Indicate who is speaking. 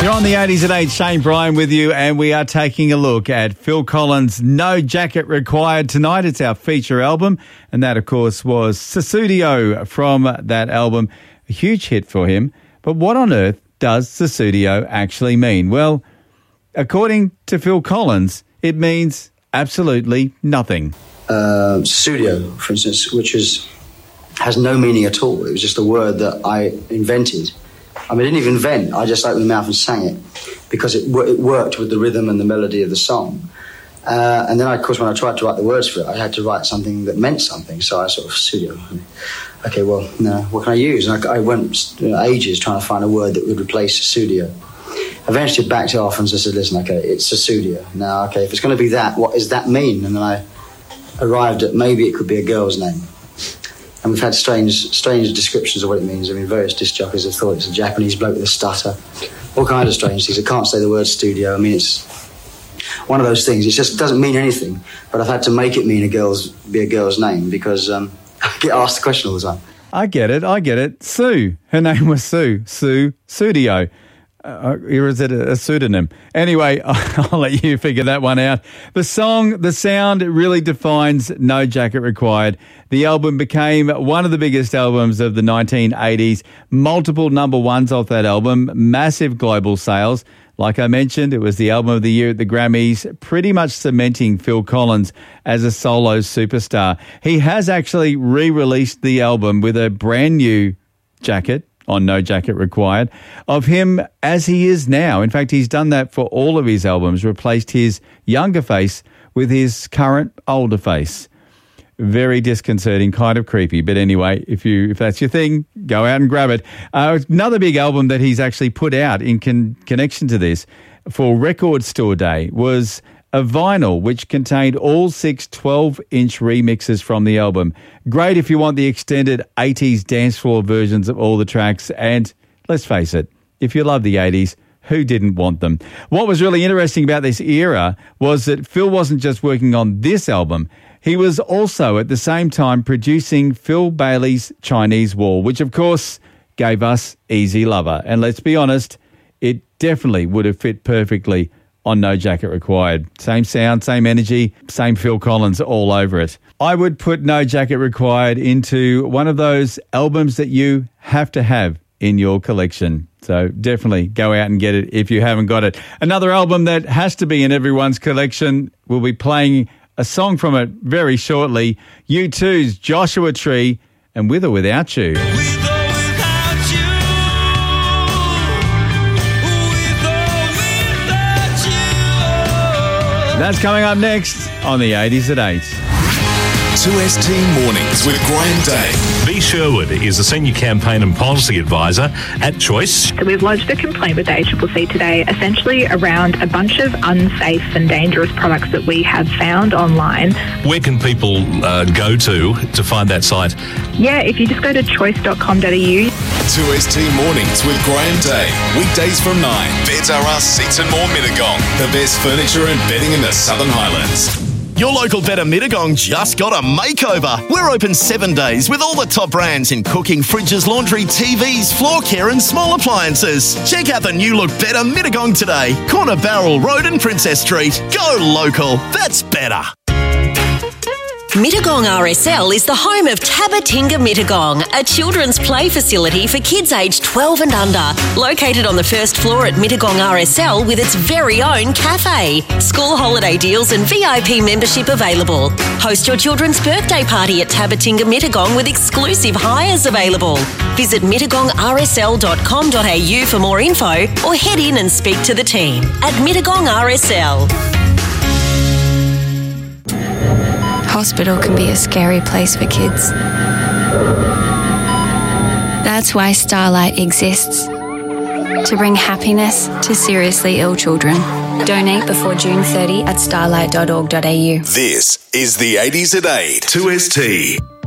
Speaker 1: You're on the 80s at 8, Shane Bryan with you, and we are taking a look at Phil Collins' No Jacket Required tonight. It's our feature album, and that, of course, was Sussudio from that album. A huge hit for him. But what on earth does Sussudio actually mean? Well, according to Phil Collins, it means absolutely nothing.
Speaker 2: Sussudio, for instance, which has no meaning at all. It was just a word that I invented. I didn't even invent. I just opened my mouth and sang it because it worked with the rhythm and the melody of the song. And then, of course, when I tried to write the words for it, I had to write something that meant something. So I sort of studio. Okay, well, no, what can I use? And I went ages trying to find a word that would replace Sussudio. Eventually backed off and just said, listen, okay, it's Sussudio. Now, okay, if it's going to be that, what does that mean? And then I arrived at maybe it could be a girl's name. And we've had strange descriptions of what it means. Various disc jockeys have thought it's a Japanese bloke with a stutter. All kinds of strange things. I can't say the word studio. It's one of those things. It just doesn't mean anything. But I've had to make it mean be a girl's name because I get asked the question all the time.
Speaker 1: I get it. Sue. Her name was Sue. Sue Studio. Or is it a pseudonym? Anyway, I'll let you figure that one out. The song, the sound, it really defines No Jacket Required. The album became one of the biggest albums of the 1980s. Multiple number ones off that album. Massive global sales. Like I mentioned, it was the album of the year at the Grammys, pretty much cementing Phil Collins as a solo superstar. He has actually re-released the album with a brand new jacket on No Jacket Required, of him as he is now. In fact, he's done that for all of his albums, replaced his younger face with his current older face. Very disconcerting, kind of creepy. But anyway, if that's your thing, go out and grab it. Another big album that he's actually put out in connection to this for Record Store Day was a vinyl which contained all 6 12-inch remixes from the album. Great if you want the extended 80s dance floor versions of all the tracks. And let's face it, if you love the 80s, who didn't want them? What was really interesting about this era was that Phil wasn't just working on this album. He was also at the same time producing Phil Bailey's Chinese Wall, which of course gave us Easy Lover. And let's be honest, it definitely would have fit perfectly on No Jacket Required. Same sound, same energy, same Phil Collins all over it. I would put No Jacket Required into one of those albums that you have to have in your collection. So definitely go out and get it if you haven't got it. Another album that has to be in everyone's collection, we'll be playing a song from it very shortly. U2's Joshua Tree and With or Without You. That's coming up next on the 80s at 8.
Speaker 3: 2ST Mornings with Graham Day.
Speaker 4: B. Sherwood is the Senior Campaign and Policy Advisor at Choice.
Speaker 5: So we've lodged a complaint with the ACCC today, essentially around a bunch of unsafe and dangerous products that we have found online.
Speaker 4: Where can people go to find that site?
Speaker 5: Yeah, if you just go to choice.com.au.
Speaker 3: 2ST Mornings with Graham Day. Weekdays from 9. Beds R Us Seats and More Mittagong. The best furniture and bedding in the Southern Highlands.
Speaker 6: Your local Better Mittagong just got a makeover. We're open 7 days with all the top brands in cooking, fridges, laundry, TVs, floor care and small appliances. Check out the new look Better Mittagong today. Corner Barrel Road and Princess Street. Go local. That's better.
Speaker 7: Mittagong RSL is the home of Tabatinga Mittagong, a children's play facility for kids aged 12 and under. Located on the first floor at Mittagong RSL with its very own cafe. School holiday deals and VIP membership available. Host your children's birthday party at Tabatinga Mittagong with exclusive hires available. Visit mittagongrsl.com.au for more info or head in and speak to the team at Mittagong RSL.
Speaker 8: Hospital can be a scary place for kids. That's why Starlight exists. To bring happiness to seriously ill children. Donate before June 30 at starlight.org.au.
Speaker 3: This is the 80s at 8. 2ST.